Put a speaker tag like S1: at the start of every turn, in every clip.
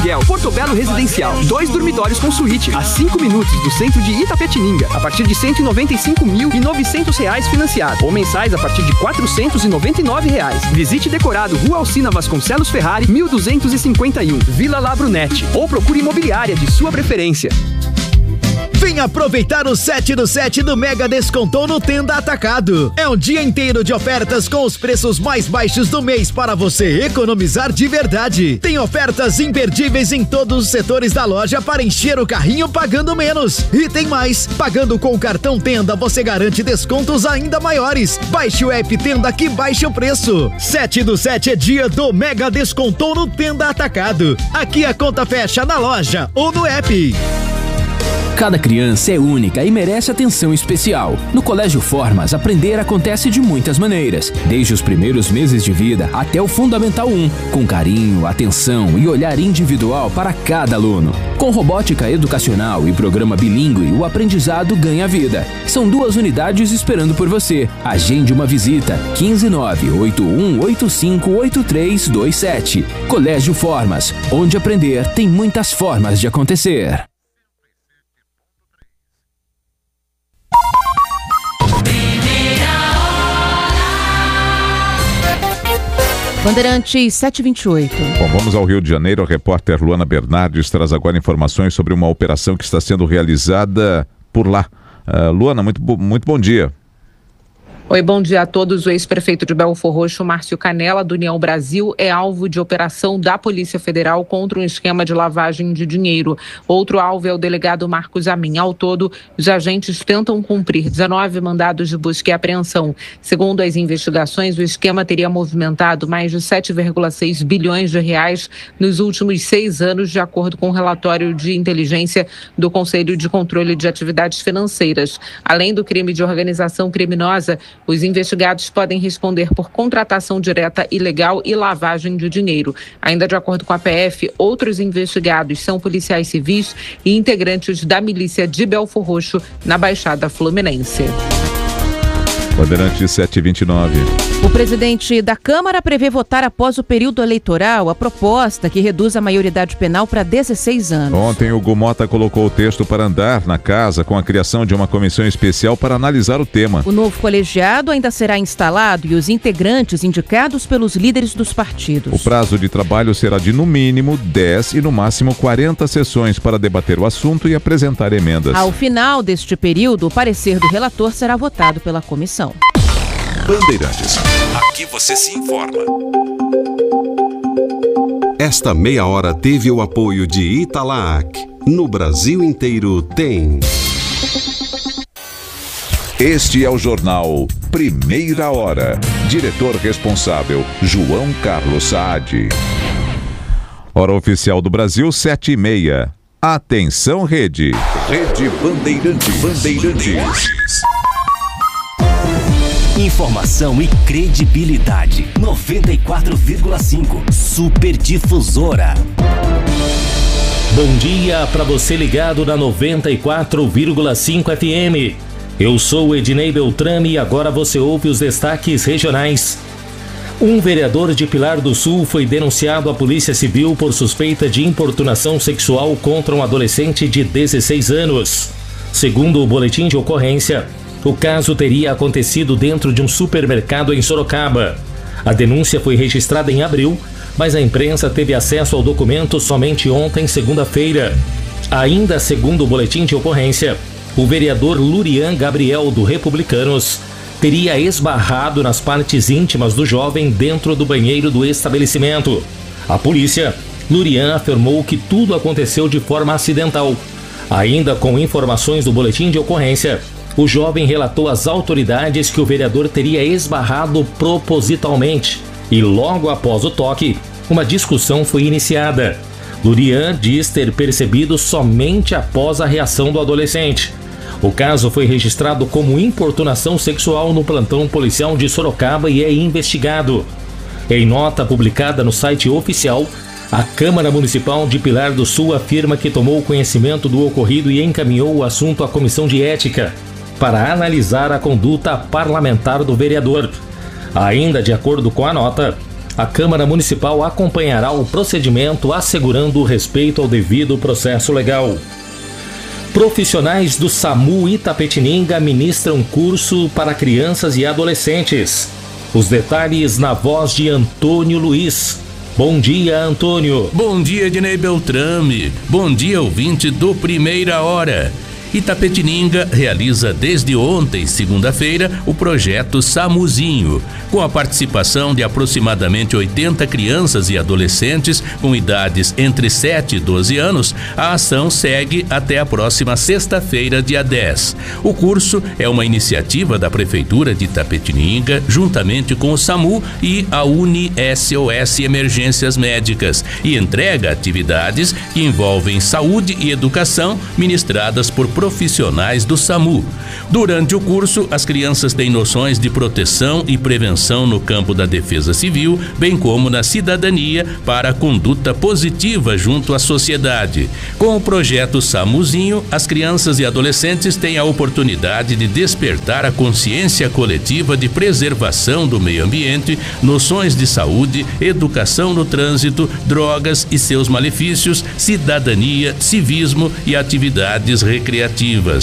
S1: Portobello Residencial, 2 dormitórios com suíte, a 5 minutos do centro de Itapetininga, a partir de R$ 195.900 financiado, ou mensais a partir de R$ 499. Visite decorado Rua Alcina Vasconcelos Ferrari, 1251, Vila La Brunete, ou procure imobiliária de sua preferência.
S2: Vem aproveitar o 7 do 7 do Mega Descontou no Tenda Atacado. É um dia inteiro de ofertas com os preços mais baixos do mês para você economizar de verdade. Tem ofertas imperdíveis em todos os setores da loja para encher o carrinho pagando menos. E tem mais, pagando com o cartão Tenda você garante descontos ainda maiores. Baixe o app Tenda que baixa o preço. 7 do 7 é dia do Mega Descontou no Tenda Atacado. Aqui a conta fecha na loja ou no app.
S3: Cada criança é única e merece atenção especial. No Colégio Formas, aprender acontece de muitas maneiras, desde os primeiros meses de vida até o Fundamental 1, com carinho, atenção e olhar individual para cada aluno. Com robótica educacional e programa bilíngue, o aprendizado ganha vida. São 2 unidades esperando por você. Agende uma visita. 159-8185-8327. Colégio Formas, onde aprender tem muitas formas de acontecer.
S4: Bandeirantes 728.
S5: Bom, vamos ao Rio de Janeiro. A repórter Luana Bernardes traz agora informações sobre uma operação que está sendo realizada por lá. Luana, muito bom dia.
S6: Oi, bom dia a todos. O ex-prefeito de Belfor Roxo, Márcio Canela, do União Brasil, é alvo de operação da Polícia Federal contra um esquema de lavagem de dinheiro. Outro alvo é o delegado Marcos Amin. Ao todo, os agentes tentam cumprir 19 mandados de busca e apreensão. Segundo as investigações, o esquema teria movimentado mais de 7,6 bilhões de reais nos últimos 6 anos, de acordo com o relatório de inteligência do Conselho de Controle de Atividades Financeiras. Além do crime de organização criminosa, os investigados podem responder por contratação direta ilegal e lavagem de dinheiro. Ainda de acordo com a PF, outros investigados são policiais civis e integrantes da milícia de Belfor Roxo, na Baixada Fluminense.
S5: Bandeirante 729.
S4: O presidente da Câmara prevê votar após o período eleitoral a proposta que reduz a maioridade penal para 16 anos.
S5: Ontem, Hugo Mota colocou o texto para andar na casa com a criação de uma comissão especial para analisar o tema.
S4: O novo colegiado ainda será instalado e os integrantes indicados pelos líderes dos partidos.
S5: O prazo de trabalho será de no mínimo 10 e no máximo 40 sessões para debater o assunto e apresentar emendas.
S4: Ao final deste período, o parecer do relator será votado pela comissão.
S7: Bandeirantes. Aqui você se informa. Esta meia hora teve o apoio de Italac. No Brasil inteiro tem.
S5: Este é o jornal Primeira Hora. Diretor responsável, João Carlos Saad. Hora oficial do Brasil, 7h30. Atenção, Rede.
S7: Rede Bandeirantes.
S8: Informação e credibilidade. 94,5. Super Difusora.
S9: Bom dia para você ligado na 94,5 FM. Eu sou Ednei Beltrame e agora você ouve os destaques regionais. Um vereador de Pilar do Sul foi denunciado à Polícia Civil por suspeita de importunação sexual contra um adolescente de 16 anos. Segundo o boletim de ocorrência, o caso teria acontecido dentro de um supermercado em Sorocaba. A denúncia foi registrada em abril, mas a imprensa teve acesso ao documento somente ontem, segunda-feira. Ainda segundo o boletim de ocorrência, o vereador Lurian Gabriel, do Republicanos, teria esbarrado nas partes íntimas do jovem dentro do banheiro do estabelecimento. A polícia, Lurian afirmou que tudo aconteceu de forma acidental. Ainda com informações do boletim de ocorrência, o jovem relatou às autoridades que o vereador teria esbarrado propositalmente e logo após o toque, uma discussão foi iniciada. Lurian diz ter percebido somente após a reação do adolescente. O caso foi registrado como importunação sexual no plantão policial de Sorocaba e é investigado. Em nota publicada no site oficial, a Câmara Municipal de Pilar do Sul afirma que tomou conhecimento do ocorrido e encaminhou o assunto à Comissão de Ética para analisar a conduta parlamentar do vereador. Ainda de acordo com a nota, A Câmara Municipal acompanhará o procedimento, assegurando o respeito ao devido processo legal. Profissionais do SAMU Itapetininga ministram curso para crianças e adolescentes. Os detalhes na voz de Antônio Luiz. Bom dia, Antônio.
S10: Bom dia, Ednei Beltrame. Bom dia, ouvinte do Primeira Hora. Itapetininga realiza desde ontem, segunda-feira, o projeto SAMUzinho, com a participação de aproximadamente 80 crianças e adolescentes com idades entre 7 e 12 anos. A ação segue até a próxima sexta-feira, dia 10. O curso é uma iniciativa da Prefeitura de Itapetininga, juntamente com o SAMU e a UniSOS Emergências Médicas, e entrega atividades que envolvem saúde e educação ministradas por profissionais do SAMU. Durante o curso, as crianças têm noções de proteção e prevenção no campo da defesa civil, bem como na cidadania para a conduta positiva junto à sociedade. Com o projeto SAMUzinho, as crianças e adolescentes têm a oportunidade de despertar a consciência coletiva de preservação do meio ambiente, noções de saúde, educação no trânsito, drogas e seus malefícios, cidadania, civismo e atividades recreativas.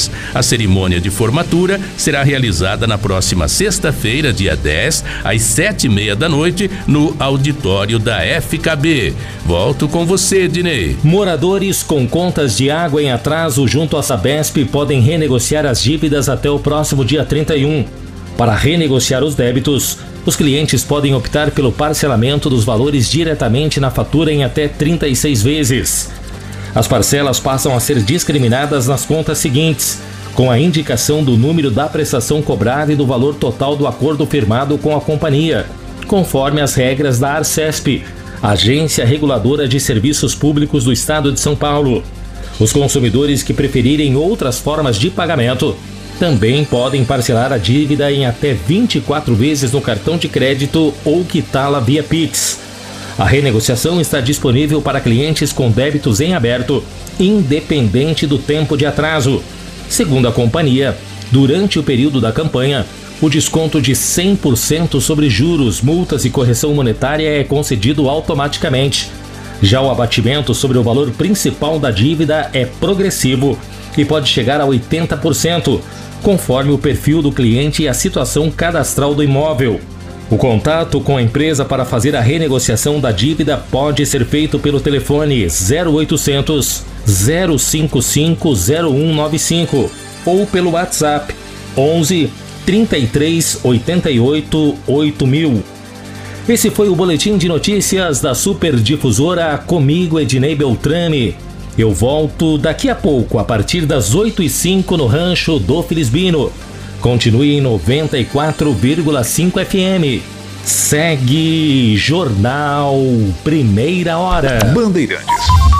S10: A cerimônia de formatura será realizada na próxima sexta-feira, dia 10, às 7h30 da noite, no auditório da FKB. Volto com você, Ednei.
S9: Moradores com contas de água em atraso junto à Sabesp podem renegociar as dívidas até o próximo dia 31. Para renegociar os débitos, os clientes podem optar pelo parcelamento dos valores diretamente na fatura em até 36 vezes. As parcelas passam a ser discriminadas nas contas seguintes, com a indicação do número da prestação cobrada e do valor total do acordo firmado com a companhia, conforme as regras da Arcesp, Agência Reguladora de Serviços Públicos do Estado de São Paulo. Os consumidores que preferirem outras formas de pagamento também podem parcelar a dívida em até 24 vezes no cartão de crédito ou quitá-la via Pix. A renegociação está disponível para clientes com débitos em aberto, independente do tempo de atraso. Segundo a companhia, durante o período da campanha, o desconto de 100% sobre juros, multas e correção monetária é concedido automaticamente. Já o abatimento sobre o valor principal da dívida é progressivo e pode chegar a 80%, conforme o perfil do cliente e a situação cadastral do imóvel. O contato com a empresa para fazer a renegociação da dívida pode ser feito pelo telefone 0800 055 0195 ou pelo WhatsApp 11 33 88 8000. Esse foi o boletim de notícias da Superdifusora, comigo, Ednei Beltrame. Eu volto daqui a pouco, a partir das 8h05 no Rancho do Felisbino. Continue em 94,5 FM. Segue Jornal Primeira Hora.
S5: Bandeirantes.